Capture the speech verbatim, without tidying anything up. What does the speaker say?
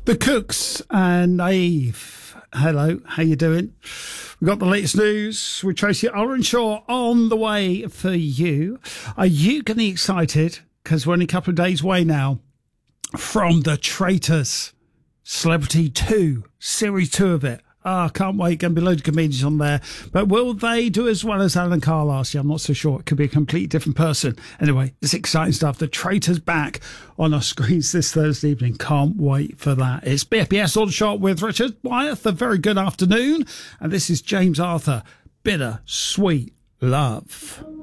The Cooks and Naive. Hello, how you doing? We've got the latest news with Tracy Orenshaw on the way for you. Are you getting excited? Because we're only a couple of days away now from The Traitors. Celebrity two, Series two of it. Ah, oh, can't wait. Going to be loads of comedians on there. But will they do as well as Alan Carr last year? I'm not so sure. It could be a completely different person. Anyway, it's exciting stuff. The Traitors back on our screens this Thursday evening. Can't wait for that. It's B F B S On Shot with Richard Wyeth. A very good afternoon. And this is James Arthur. Bitter Sweet Love.